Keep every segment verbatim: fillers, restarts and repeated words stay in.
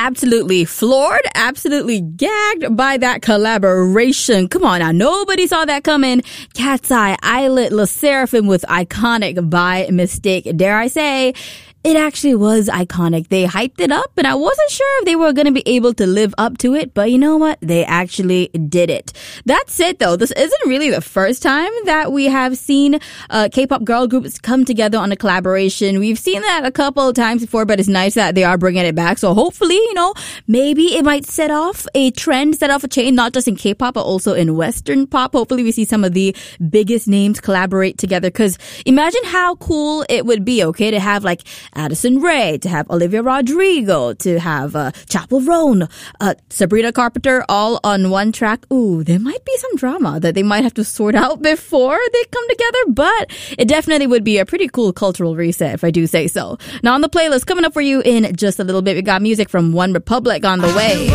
absolutely floored, absolutely gagged by that collaboration. Come on now, nobody saw that coming. Cat's Eye, Islet, Le Sserafim with Iconic by Mistake. Dare I say, it actually was iconic. They hyped it up, and I wasn't sure if they were going to be able to live up to it, but you know what? They actually did it. That's it, though. This isn't really the first time that we have seen uh, K-pop girl groups come together on a collaboration. We've seen that a couple of times before, but it's nice that they are bringing it back. So hopefully, you know, maybe it might set off a trend, set off a chain, not just in K-pop, but also in Western pop. Hopefully we see some of the biggest names collaborate together, because imagine how cool it would be, okay, to have like Addison Rae, to have Olivia Rodrigo, to have uh, Chappell Roan, uh, Sabrina Carpenter, all on one track. Ooh, there might be some drama that they might have to sort out before they come together, but it definitely would be a pretty cool cultural reset, if I do say so. Now on the playlist, coming up for you in just a little bit, we got music from One Republic on the way.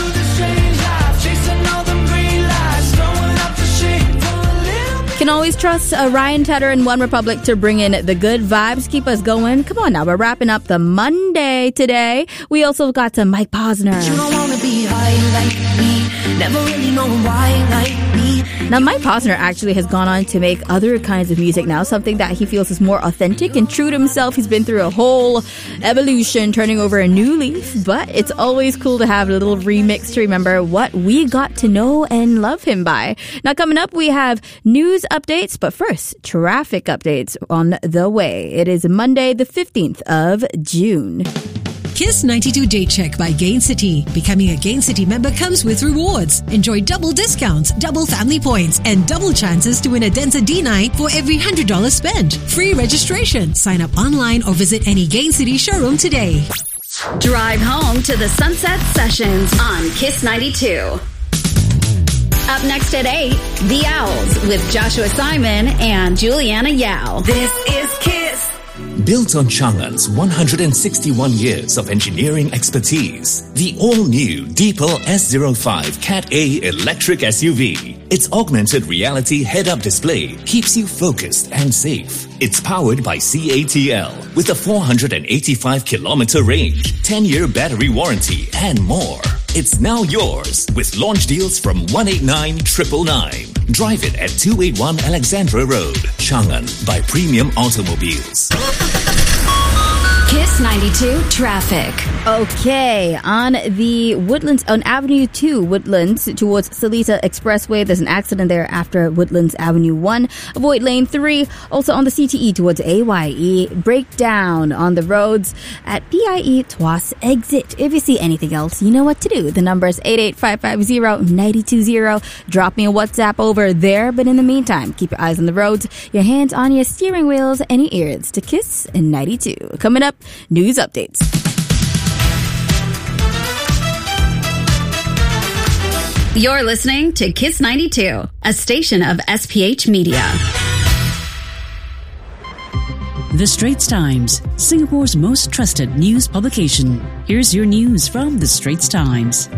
Can always trust uh, Ryan Tedder and One Republic to bring in the good vibes, keep us going. Come on now, we're wrapping up the Monday today. We also got some Mike Posner. You don't wanna be high like me, never really know why like me. Now Mike Posner actually has gone on to make other kinds of music now, something that he feels is more authentic and true to himself. He's been through a whole evolution, turning over a new leaf, but it's always cool to have a little remix to remember what we got to know and love him by. Now coming up, we have news updates, but first, traffic updates on the way. It is Monday, the fifteenth of June. Kiss ninety-two Day Check by Gain City. Becoming a Gain City member comes with rewards. Enjoy double discounts, double family points, and double chances to win a Denza D night for every one hundred dollars spent. Free registration. Sign up online or visit any Gain City showroom today. Drive home to the Sunset Sessions on Kiss ninety-two. Up next at eight, The Owls with Joshua Simon and Juliana Yao. This is Kiss. Built on Chang'an's one hundred sixty-one years of engineering expertise, the all-new Deepal S zero five Cat A electric S U V. Its augmented reality head-up display keeps you focused and safe. It's powered by C A T L with a four hundred eighty-five kilometer range, ten-year battery warranty, and more. It's now yours with launch deals from one eight nine nine nine nine. Drive it at two eighty-one Alexandra Road, Chang'an by Premium Automobiles. Kiss ninety-two traffic. Okay, on the Woodlands, on Avenue two, Woodlands towards Seletar Expressway, there's an accident there after Woodlands Avenue one. Avoid lane three. Also on the C T E towards A Y E, breakdown on the roads at P I E Tuas exit. If you see anything else, you know what to do. The number is eight eight five five zero nine two zero. Drop me a WhatsApp over there. But in the meantime, keep your eyes on the roads, your hands on your steering wheels, and your ears to Kiss ninety-two. Coming up, news updates. You're listening to Kiss ninety-two, a station of S P H Media. The Straits Times, Singapore's most trusted news publication. Here's your news from The Straits Times.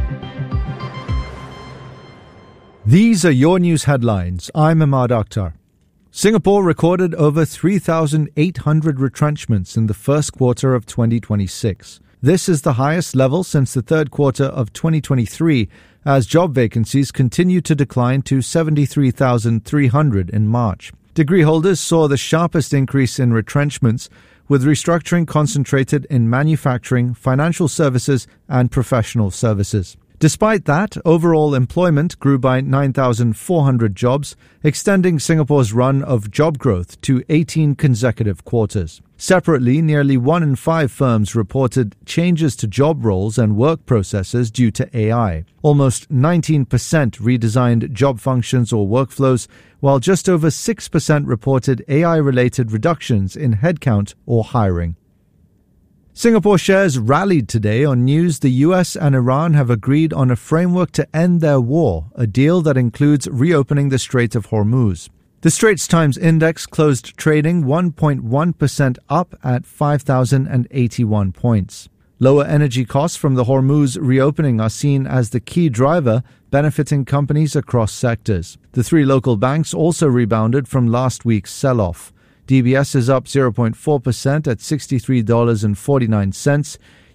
These are your news headlines. I'm Ahmad Akhtar. Singapore recorded over three thousand eight hundred retrenchments in the first quarter of twenty twenty-six. This is the highest level since the third quarter of twenty twenty-three, as job vacancies continue to decline to seventy-three thousand three hundred in March. Degree holders saw the sharpest increase in retrenchments, with restructuring concentrated in manufacturing, financial services, and professional services. Despite that, overall employment grew by nine thousand four hundred jobs, extending Singapore's run of job growth to eighteen consecutive quarters. Separately, nearly one in five firms reported changes to job roles and work processes due to A I. Almost nineteen percent redesigned job functions or workflows, while just over six percent reported A I-related reductions in headcount or hiring. Singapore shares rallied today on news the U S and Iran have agreed on a framework to end their war, a deal that includes reopening the Strait of Hormuz. The Straits Times Index closed trading one point one percent up at five thousand eighty-one points. Lower energy costs from the Hormuz reopening are seen as the key driver, benefiting companies across sectors. The three local banks also rebounded from last week's sell-off. D B S is up zero point four percent at sixty-three dollars and forty-nine cents.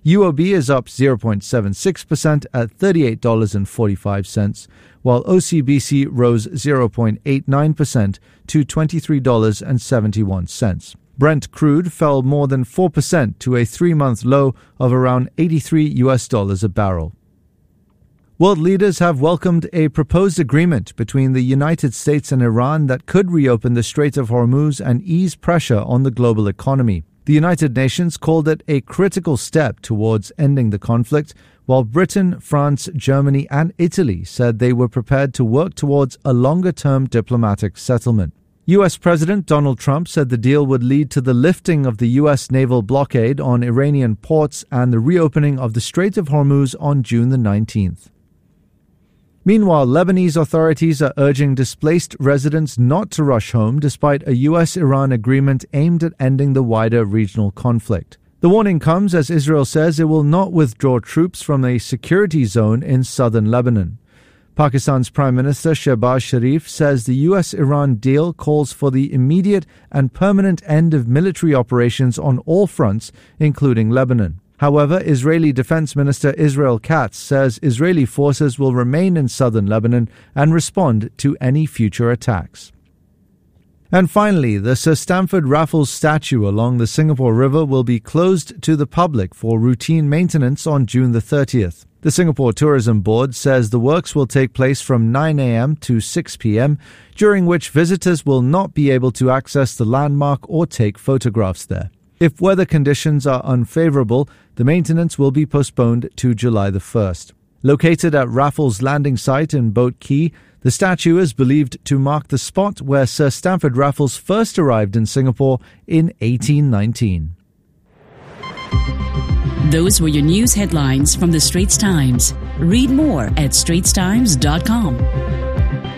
U O B is up zero point seven six percent at thirty-eight dollars and forty-five cents, while O C B C rose zero point eight nine percent to twenty-three dollars and seventy-one cents. Brent crude fell more than four percent to a three-month low of around eighty-three U S dollars a barrel. World leaders have welcomed a proposed agreement between the United States and Iran that could reopen the Strait of Hormuz and ease pressure on the global economy. The United Nations called it a critical step towards ending the conflict, while Britain, France, Germany, and Italy said they were prepared to work towards a longer-term diplomatic settlement. U S President Donald Trump said the deal would lead to the lifting of the U S naval blockade on Iranian ports and the reopening of the Strait of Hormuz on June the nineteenth. Meanwhile, Lebanese authorities are urging displaced residents not to rush home despite a U S Iran agreement aimed at ending the wider regional conflict. The warning comes as Israel says it will not withdraw troops from a security zone in southern Lebanon. Pakistan's Prime Minister Shehbaz Sharif says the U S Iran deal calls for the immediate and permanent end of military operations on all fronts, including Lebanon. However, Israeli Defense Minister Israel Katz says Israeli forces will remain in southern Lebanon and respond to any future attacks. And finally, the Sir Stamford Raffles statue along the Singapore River will be closed to the public for routine maintenance on June the thirtieth. The Singapore Tourism Board says the works will take place from nine a.m. to six p.m., during which visitors will not be able to access the landmark or take photographs there. If weather conditions are unfavorable, the maintenance will be postponed to July the first. Located at Raffles Landing Site in Boat Quay, the statue is believed to mark the spot where Sir Stamford Raffles first arrived in Singapore in eighteen nineteen. Those were your news headlines from the Straits Times. Read more at straits times dot com.